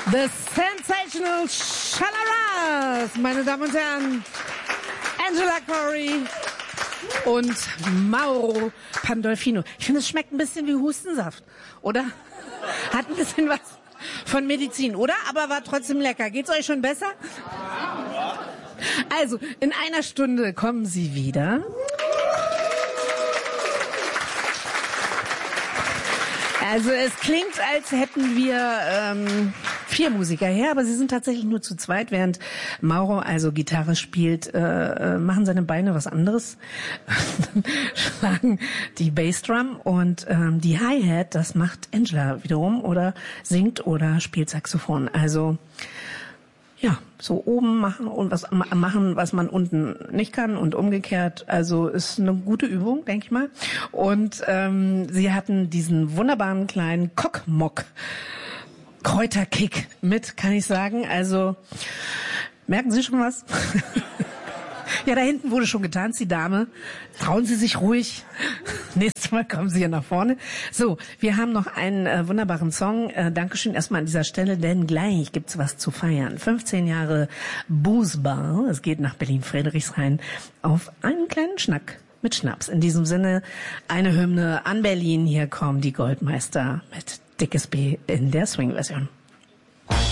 The Sensational Shalaras, meine Damen und Herren, Angela Cory und Mauro Pandolfino. Ich finde, es schmeckt ein bisschen wie Hustensaft, oder? Hat ein bisschen was von Medizin, oder? Aber war trotzdem lecker. Geht's euch schon besser? Also, in einer Stunde kommen sie wieder. Also es klingt, als hätten wir 4 Musiker her, aber sie sind tatsächlich nur zu zweit, während Mauro also Gitarre spielt, machen seine Beine was anderes, schlagen die Bassdrum und die Hi-Hat, das macht Angela wiederum oder singt oder spielt Saxophon. Also ja, so oben machen und was man unten nicht kann und umgekehrt. Also ist eine gute Übung, denke ich mal. Und sie hatten diesen wunderbaren kleinen Kokmok Kräuterkick mit, kann ich sagen. Also merken Sie schon was? Ja, da hinten wurde schon getanzt, die Dame. Trauen Sie sich ruhig. Nächstes Mal kommen Sie hier nach vorne. So, wir haben noch einen wunderbaren Song. Dankeschön erstmal an dieser Stelle, denn gleich gibt's was zu feiern. 15 Jahre Boozbar. Es geht nach Berlin-Friedrichshain auf einen kleinen Schnack mit Schnaps. In diesem Sinne eine Hymne an Berlin. Hier kommen die Goldmeister mit Dickes B in der Swing-Version.